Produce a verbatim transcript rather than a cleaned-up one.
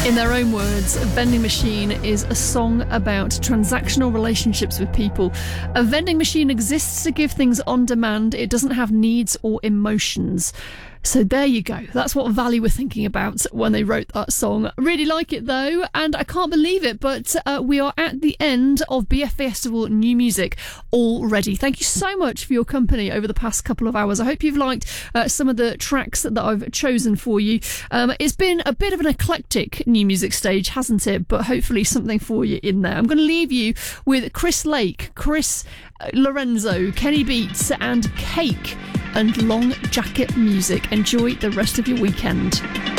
In their own words, Vending Machine is a song about transactional relationships with people. A vending machine exists to give things on demand. It doesn't have needs or emotions. So there you go. That's what Valley were thinking about when they wrote that song. Really like it though, and I can't believe it, but uh, we are at the end of B F Festival New Music already. Thank you so much for your company over the past couple of hours. I hope you've liked uh, some of the tracks that I've chosen for you. Um, it's been a bit of an eclectic new music stage, hasn't it? But hopefully something for you in there. I'm going to leave you with Chris Lake, Chris Lorenzo, Kenny Beats and Cake and Long Jacket Music. Enjoy the rest of your weekend.